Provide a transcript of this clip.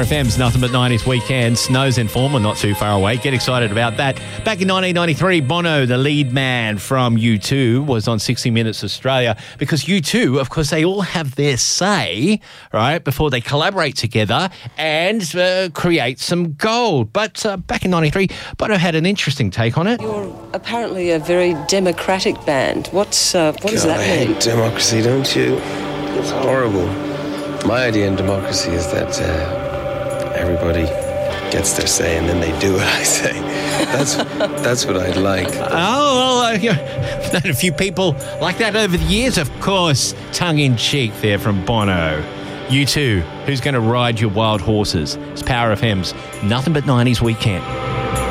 FM's Nothing But 90s Weekend. Snow's in form, not too far away. Get excited about that. Back in 1993, Bono, the lead man from U2, was on 60 Minutes Australia because U2, of course, they all have their say, right, before they collaborate together and create some gold. But back in 93, Bono had an interesting take on it. You're apparently a very democratic band. What does that mean? I hate democracy, don't you? It's horrible. My idea in democracy is that everybody gets their say and then they do what I say. That's what I'd like. I've known a few people like that over the years, of course. Tongue-in-cheek there from Bono. You too, who's going to ride your wild horses? It's Power FM's Nothing But 90s Weekend.